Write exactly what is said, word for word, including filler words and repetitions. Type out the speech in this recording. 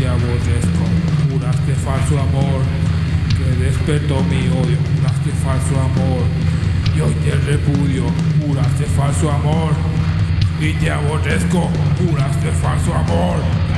te aborrezco. Juraste falso amor que despertó mi odio. Juraste falso amor y hoy te repudio. Juraste falso amor y te aborrezco. Juraste falso amor.